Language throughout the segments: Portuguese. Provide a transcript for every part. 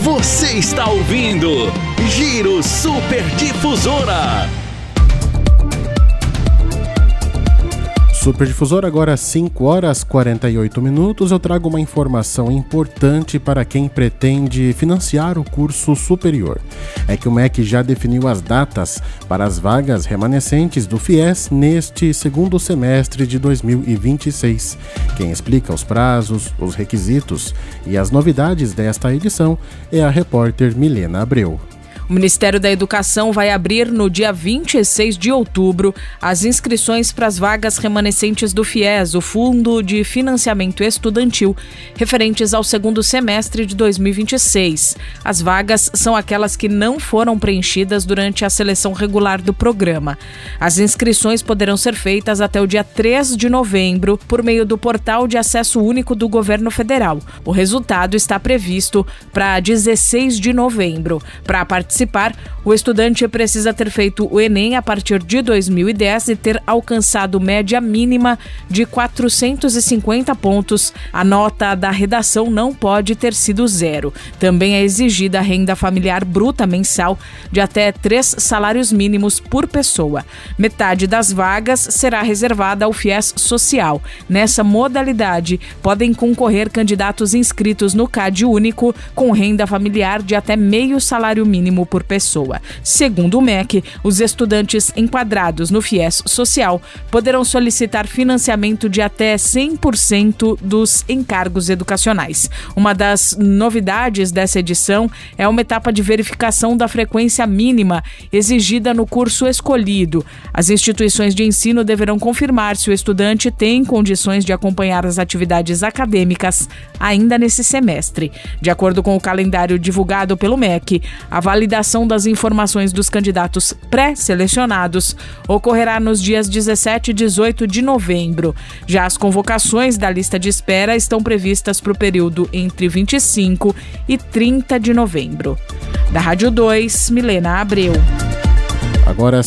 Você está ouvindo Giro Super Difusora. Super Difusora, agora 5h48. Eu trago uma informação importante para quem pretende financiar o curso superior. É que o MEC já definiu as datas para as vagas remanescentes do FIES neste segundo semestre de 2026. Quem explica os prazos, os requisitos e as novidades desta edição é a repórter Milena Abreu. O Ministério da Educação vai abrir no dia 26 de outubro as inscrições para as vagas remanescentes do FIES, o Fundo de Financiamento Estudantil, referentes ao segundo semestre de 2026. As vagas são aquelas que não foram preenchidas durante a seleção regular do programa. As inscrições poderão ser feitas até o dia 3 de novembro por meio do Portal de Acesso Único do Governo Federal. O resultado está previsto para 16 de novembro. Para participar, o estudante precisa ter feito o Enem a partir de 2010 e ter alcançado média mínima de 450 pontos. A nota da redação não pode ter sido 0. Também é exigida a renda familiar bruta mensal de até 3 salários mínimos por pessoa. Metade das vagas será reservada ao FIES Social. Nessa modalidade, podem concorrer candidatos inscritos no CAD único com renda familiar de até meio salário mínimo por pessoa. Segundo o MEC, os estudantes enquadrados no FIES Social poderão solicitar financiamento de até 100% dos encargos educacionais. Uma das novidades dessa edição é uma etapa de verificação da frequência mínima exigida no curso escolhido. As instituições de ensino deverão confirmar se o estudante tem condições de acompanhar as atividades acadêmicas ainda nesse semestre. De acordo com o calendário divulgado pelo MEC, a validação das informações dos candidatos pré-selecionados ocorrerá nos dias 17 e 18 de novembro. Já as convocações da lista de espera estão previstas para o período entre 25 e 30 de novembro. Da Rádio 2, Milena Abreu. Agora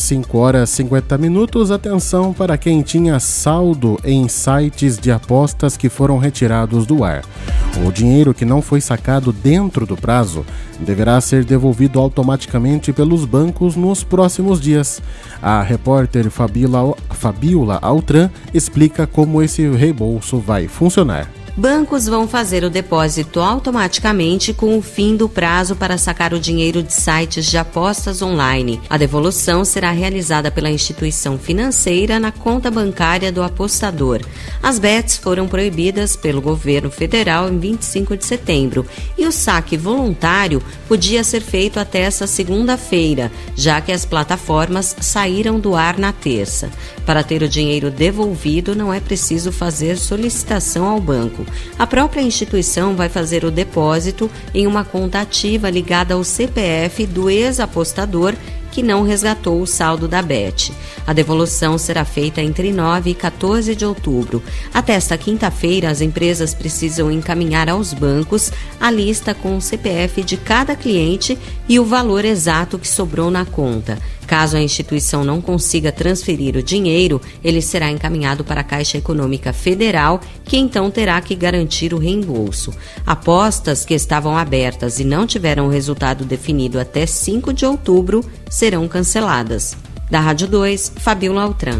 5h50. Atenção para quem tinha saldo em sites de apostas que foram retirados do ar. O dinheiro que não foi sacado dentro do prazo deverá ser devolvido automaticamente pelos bancos nos próximos dias. A repórter Fabiola Altran explica como esse reembolso vai funcionar. Bancos vão fazer o depósito automaticamente com o fim do prazo para sacar o dinheiro de sites de apostas online. A devolução será realizada pela instituição financeira na conta bancária do apostador. As bets foram proibidas pelo governo federal em 25 de setembro e o saque voluntário podia ser feito até essa segunda-feira, já que as plataformas saíram do ar na terça. Para ter o dinheiro devolvido, não é preciso fazer solicitação ao banco. A própria instituição vai fazer o depósito em uma conta ativa ligada ao CPF do ex-apostador que não resgatou o saldo da bet. A devolução será feita entre 9 e 14 de outubro. Até esta quinta-feira, as empresas precisam encaminhar aos bancos a lista com o CPF de cada cliente e o valor exato que sobrou na conta. Caso a instituição não consiga transferir o dinheiro, ele será encaminhado para a Caixa Econômica Federal, que então terá que garantir o reembolso. Apostas que estavam abertas e não tiveram resultado definido até 5 de outubro serão canceladas. Da Rádio 2, Fabiola Altran.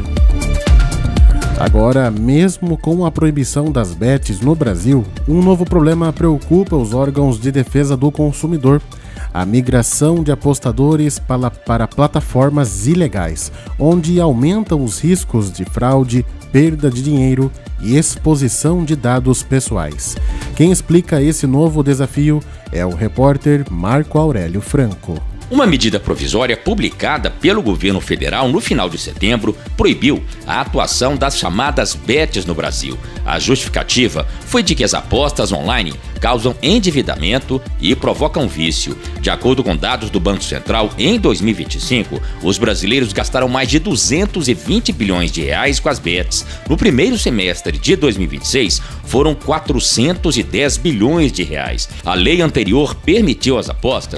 Agora, mesmo com a proibição das bets no Brasil, um novo problema preocupa os órgãos de defesa do consumidor: a migração de apostadores para plataformas ilegais, onde aumentam os riscos de fraude, perda de dinheiro e exposição de dados pessoais. Quem explica esse novo desafio é o repórter Marco Aurélio Franco. Uma medida provisória publicada pelo governo federal no final de setembro proibiu a atuação das chamadas bets no Brasil. A justificativa foi de que as apostas online causam endividamento e provocam vício. De acordo com dados do Banco Central, em 2025, os brasileiros gastaram mais de 220 bilhões de reais com as bets. No primeiro semestre de 2026, foram 410 bilhões de reais. A lei anterior permitiu às apostas